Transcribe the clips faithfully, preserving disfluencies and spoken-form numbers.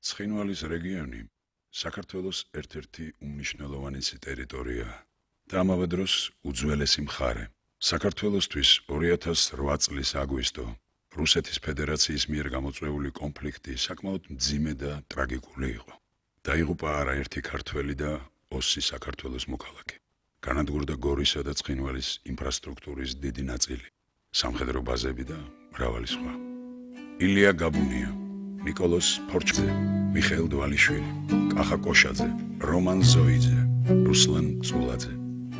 ცხინვალის რეგიონი საქართველოს ერთ-ერთი უმნიშვნელოვანესი ტერიტორიაა და ამავე დროს უძველესი მხარე. საქართველოსთვის ორი ათას რვა წლის აგვისტო რუსეთის ფედერაციის მიერ გამოწვეული კონფლიქტი საკმაოდ მძიმე და ტრაგიკული იყო. დაიღუპა არაერთი ქართველი და ოსი საქართველოს მოქალაქე. განადგურდა გორისა და ცხინვალის ინფრასტრუქტურის დიდი ნაწილი, სამხედრო ბაზები და მრავალი სხვა. ილია გაბუნია, ნიკოლოზ ფორჩაძე, მიხეილ დვალიშვილი, კახა კოშაძე, რომან ზოიძე, რუსლან წულაძე.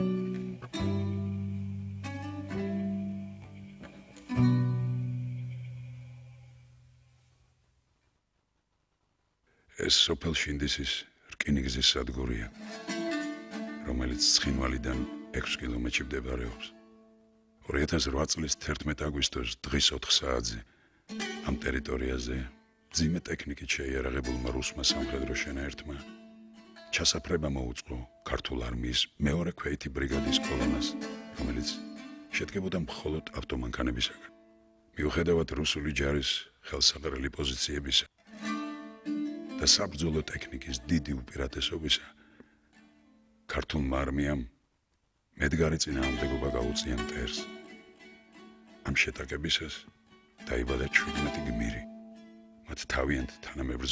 ეს სოფელ შინდისის რკინიგზის სადგურია, რომელიც ცხინვალიდან ექვს კილომეტრში მდებარეობს. ორი ათას რვა წლის თერთმეტ აგვისტოს დღის ოთხ საათზე ამ ტერიტორიაზე მძიმე ტექნიკით შეიარაღებულმა რუსმა სამხედრო შენაერთმა ჩასაფრება მოუწყო ქართულ არმიის მეორე ქვეითი ბრიგადის კოლონას, რომელიც შედგებოდა მხოლოდ ავტომანქანებისაგან. მიუხედავად რუსული ჯარის ხელსაყრელი პოზიციებისა და საბრძოლო ტექნიკის დიდი უპირატესობისა, ქართულმა არმიამ მედგარი წინააღმდეგობა გაუწია მტერს. ამ შეტაკებისას დაიბადა ჩვიდმეტი გმირი, მათ თავიანთ თანამებრძოლ